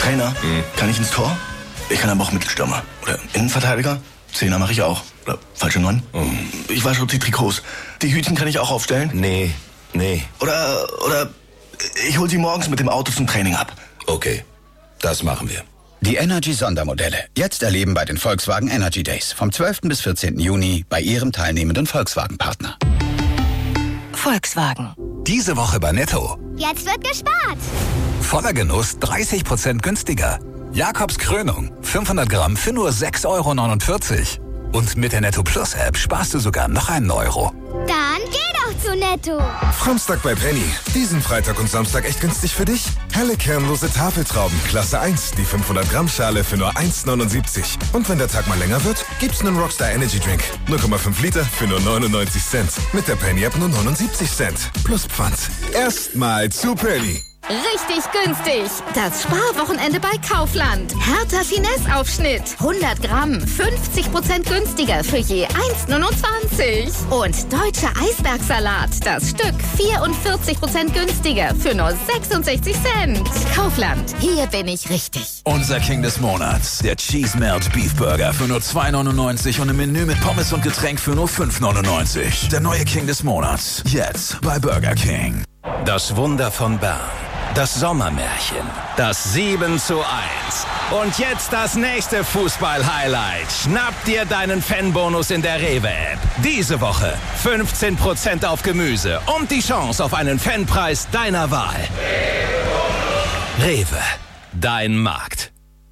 Trainer. Kann ich ins Tor? Ich kann aber auch Mittelstürmer. Oder Innenverteidiger. Zehner mache ich auch. Oder falsche 9. Ich wasche die Trikots. Die Hütchen kann ich auch aufstellen. Nee. Oder ich hol sie morgens mit dem Auto zum Training ab. Okay, das machen wir. Die Energy-Sondermodelle. Jetzt erleben bei den Volkswagen Energy Days. Vom 12. bis 14. Juni bei Ihrem teilnehmenden Volkswagen-Partner. Volkswagen. Diese Woche bei Netto. Jetzt wird gespart. Voller Genuss 30% günstiger. Jakobs Krönung 500 Gramm für nur 6,49 €. Und mit der Netto Plus App sparst du sogar noch einen Euro. Dann geh doch zu Netto. Samstag bei Penny. Diesen Freitag und Samstag echt günstig für dich? Helle kernlose Tafeltrauben, Klasse 1, die 500 Gramm Schale für nur 1,79. Und wenn der Tag mal länger wird, gibt's einen Rockstar Energy Drink. 0,5 Liter für nur 99 Cent. Mit der Penny App nur 79 Cent. Plus Pfand. Erstmal zu Penny. Richtig günstig. Das Sparwochenende bei Kaufland. Hertha Finesse-Aufschnitt. 100 Gramm. 50% günstiger für je 1,29. Und deutscher Eisbergsalat. Das Stück 44% günstiger für nur 66 Cent. Kaufland. Hier bin ich richtig. Unser King des Monats. Der Cheese Melt Beef Burger für nur 2,99 und ein Menü mit Pommes und Getränk für nur 5,99. Der neue King des Monats. Jetzt bei Burger King. Das Wunder von Bern. Das Sommermärchen. Das 7:1. Und jetzt das nächste Fußball-Highlight. Schnapp dir deinen Fanbonus in der Rewe-App. Diese Woche 15% auf Gemüse und die Chance auf einen Fanpreis deiner Wahl. Rewe. Dein Markt.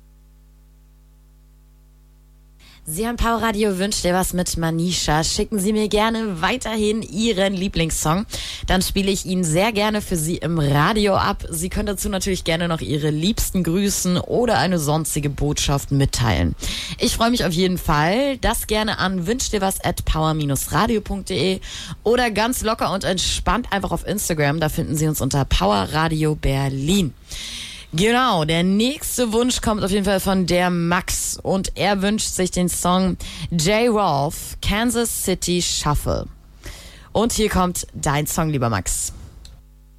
Sie haben Power Radio Wünscht dir was mit Manisha. Schicken Sie mir gerne weiterhin Ihren Lieblingssong. Dann spiele ich ihn sehr gerne für Sie im Radio ab. Sie können dazu natürlich gerne noch Ihre Liebsten grüßen oder eine sonstige Botschaft mitteilen. Ich freue mich auf jeden Fall. Das gerne an wünschdirwas@power-radio.de oder ganz locker und entspannt einfach auf Instagram. Da finden Sie uns unter Power Radio Berlin. Genau, der nächste Wunsch kommt auf jeden Fall von der Max und er wünscht sich den Song J-Rolf, Kansas City Shuffle. Und hier kommt dein Song, lieber Max.